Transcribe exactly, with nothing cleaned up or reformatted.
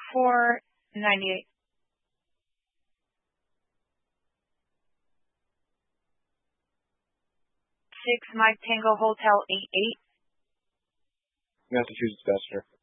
four ninety-eight. Six Mike Tango Hotel eight eight. Massachusetts passenger.